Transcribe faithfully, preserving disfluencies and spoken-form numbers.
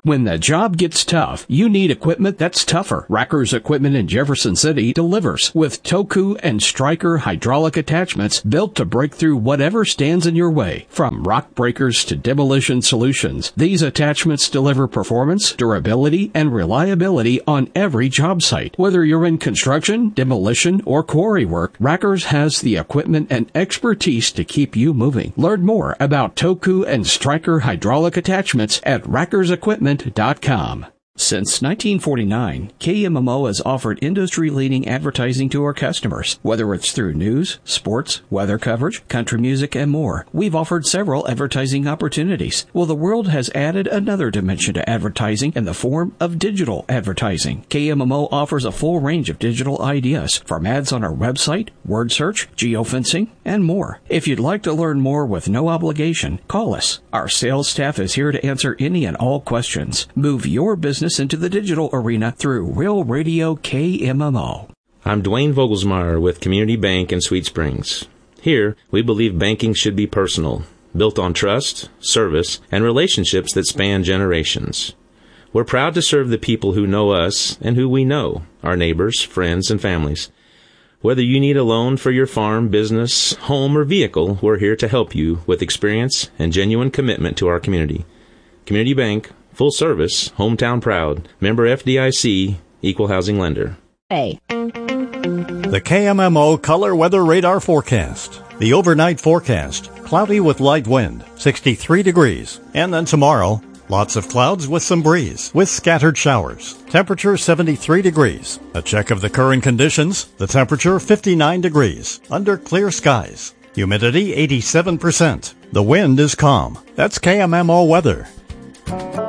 When the job gets tough, you need equipment that's tougher. Racker's Equipment in Jefferson City delivers with Toku and Stryker hydraulic attachments built to break through whatever stands in your way. From rock breakers to demolition solutions, these attachments deliver performance, durability, and reliability on every job site. Whether you're in construction, demolition, or quarry work, Racker's has the equipment and expertise to keep you moving. Learn more about Toku and Stryker hydraulic attachments at rackers equipment dot com. Since nineteen forty-nine, K M M O has offered industry-leading advertising to our customers. Whether it's through news, sports, weather coverage, country music, and more, we've offered several advertising opportunities. Well, the world has added another dimension to advertising in the form of digital advertising. K M M O offers a full range of digital ideas, from ads on our website, word search, geofencing, and more. If you'd like to learn more with no obligation, call us. Our sales staff is here to answer any and all questions. Move your business into the digital arena through Real Radio K M M O. I'm Dwayne Vogelsmeyer with Community Bank in Sweet Springs. Here, we believe banking should be personal, built on trust, service, and relationships that span generations. We're proud to serve the people who know us and who we know, our neighbors, friends, and families. Whether you need a loan for your farm, business, home, or vehicle, we're here to help you with experience and genuine commitment to our community. Community Bank, full service, hometown proud, member F D I C, equal housing lender. Hey. The K M M O Color Weather Radar Forecast. The overnight forecast, cloudy with light wind, sixty-three degrees. And then tomorrow, lots of clouds with some breeze, with scattered showers. Temperature seventy-three degrees. A check of the current conditions, the temperature fifty-nine degrees, under clear skies. Humidity eighty-seven percent. The wind is calm. That's K M M O weather.